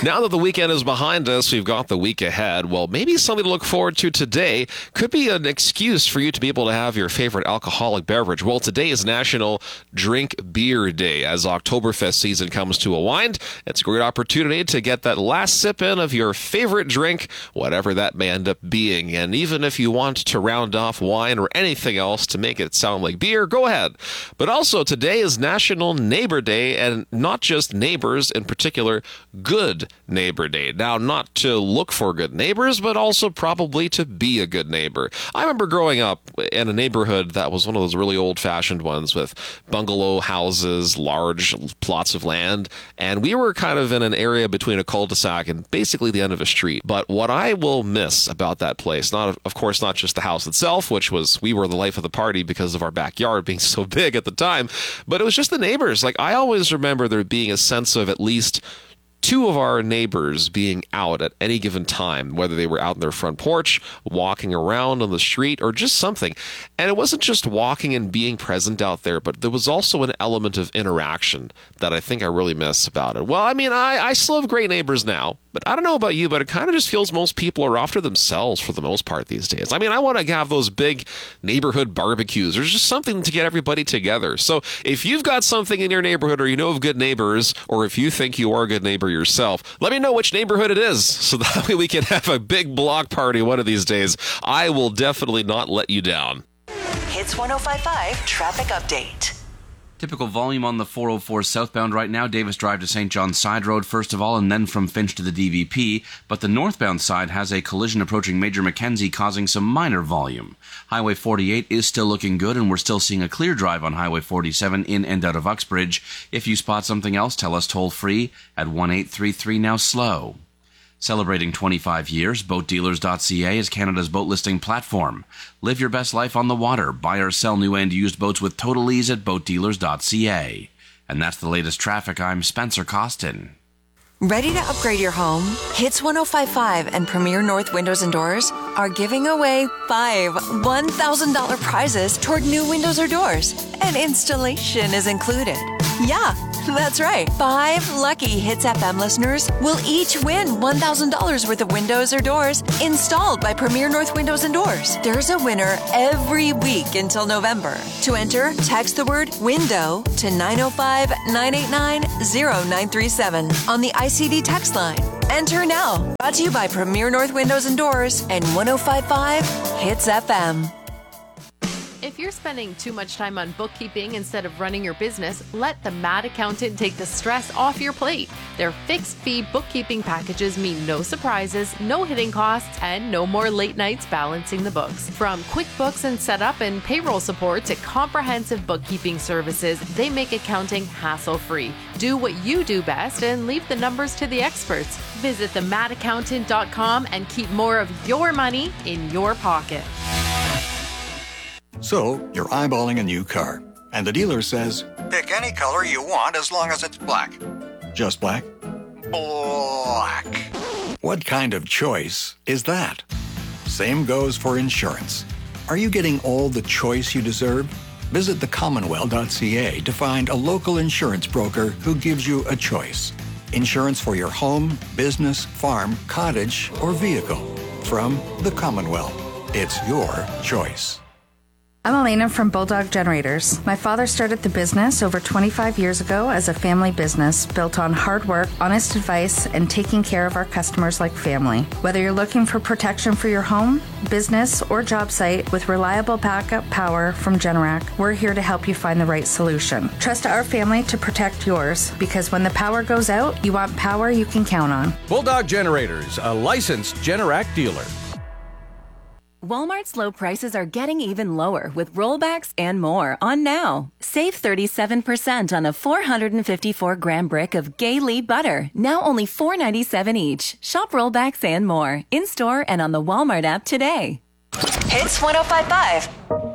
Now that the weekend is behind us, we've got the week ahead. Well, maybe something to look forward to today could be an excuse for you to be able to have your favorite alcoholic beverage. Well, today is National Drink Beer Day. As Oktoberfest season comes to a wind, it's a great opportunity to get that last sip in of your favorite drink, whatever that may end up being. And even if you want to round off wine or anything else to make it sound like beer, go ahead. But also, today is National Neighbor Day, and not just neighbors, in particular, Good Neighbor Day. Now, not to look for good neighbors, but also probably to be a good neighbor. I remember growing up in a neighborhood that was one of those really old-fashioned ones with bungalow houses, large plots of land, and we were kind of in an area between a cul-de-sac and basically the end of a street. But what I will miss about that place, of course, not just the house itself, which we were the life of the party because of our backyard being so big at the time, but it was just the neighbors. Like, I always remember there being a sense of at least two of our neighbors being out at any given time, whether they were out on their front porch, walking around on the street, or just something. And it wasn't just walking and being present out there, but there was also an element of interaction that I think I really miss about it. Well, I mean, I still have great neighbors now, but I don't know about you, but it kind of just feels most people are off to themselves for the most part these days. I mean, I want to have those big neighborhood barbecues. There's just something to get everybody together. So if you've got something in your neighborhood, or you know of good neighbors, or if you think you are a good neighbor yourself, let me know which neighborhood it is so that way we can have a big block party one of these days. I will definitely not let you down. Hits 105.5 traffic update. Typical volume on the 404 southbound right now, Davis Drive to St. John's Side Road first of all, and then from Finch to the DVP. But the northbound side has a collision approaching Major Mackenzie causing some minor volume. Highway 48 is still looking good, and we're still seeing a clear drive on Highway 47 in and out of Uxbridge. If you spot something else, tell us toll free at 1-833 now slow. Celebrating 25 years, BoatDealers.ca is Canada's boat listing platform. Live your best life on the water. Buy or sell new and used boats with total ease at BoatDealers.ca. And that's the latest traffic. I'm Spencer Costin. Ready to upgrade your home? Hits 105.5 and Premier North Windows and Doors are giving away 5 $1,000 prizes toward new windows or doors. And installation is included. Yeah, that's right. 5 lucky Hits FM listeners will each win $1,000 worth of windows or doors installed by Premier North Windows and Doors. There's a winner every week until November. To enter, text the word window to 905-989-0937 on the ICD text line. Enter now. Brought to you by Premier North Windows and Doors and 105.5 Hits FM. If you're spending too much time on bookkeeping instead of running your business, let the Mad Accountant take the stress off your plate. Their fixed fee bookkeeping packages mean no surprises, no hidden costs, and no more late nights balancing the books. From QuickBooks and setup and payroll support to comprehensive bookkeeping services, they make accounting hassle-free. Do what you do best and leave the numbers to the experts. Visit themadaccountant.com and keep more of your money in your pocket. So, you're eyeballing a new car, and the dealer says, pick any color you want as long as it's black. Just black? Black. What kind of choice is that? Same goes for insurance. Are you getting all the choice you deserve? Visit thecommonwealth.ca to find a local insurance broker who gives you a choice. Insurance for your home, business, farm, cottage, or vehicle. From the Commonwealth. It's your choice. I'm Elena from Bulldog Generators. My father started the business over 25 years ago as a family business built on hard work, honest advice, and taking care of our customers like family. Whether you're looking for protection for your home, business, or job site with reliable backup power from Generac, we're here to help you find the right solution. Trust our family to protect yours, because when the power goes out, you want power you can count on. Bulldog Generators, a licensed Generac dealer. Walmart's low prices are getting even lower with rollbacks and more on now. Save 37% on a 454-gram brick of Gay-Lee butter, now only $4.97 each. Shop rollbacks and more, in-store and on the Walmart app today. Hits 105.5.